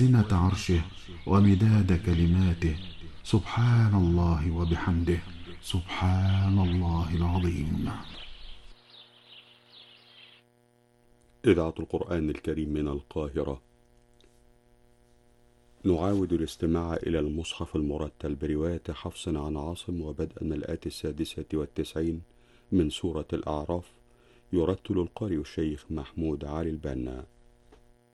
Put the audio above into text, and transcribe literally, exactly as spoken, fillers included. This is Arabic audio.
وزنة عرشه ومداد كلماته. سبحان الله وبحمده، سبحان الله العظيم. إذاعة القرآن الكريم من القاهرة. نعاود الاستماع إلى المصحف المرتل برواية حفص عن عاصم وبدءا من الآية السادسة والتسعين من سورة الأعراف. يرتل القارئ الشيخ محمود علي البنا.